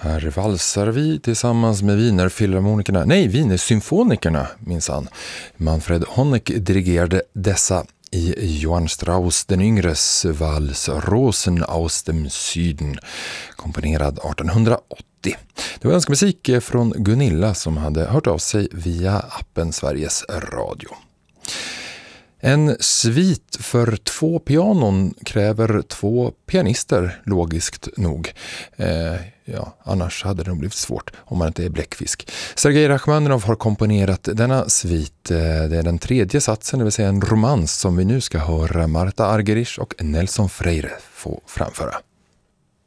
Här valsar vi tillsammans med Wienersymfonikerna minsann. Manfred Honeck dirigerade dessa i Johann Strauss den yngres vals Rosen aus dem Süden, komponerad 1880. Det var önskemusik från Gunilla som hade hört av sig via appen Sveriges Radio. En svit för 2 pianon kräver 2 pianister, logiskt nog. Annars hade det nog blivit svårt om man inte är bläckfisk. Sergej Rachmaninov har komponerat denna svit. Det är den 3:e satsen, det vill säga en romans som vi nu ska höra Marta Argerich och Nelson Freire få framföra.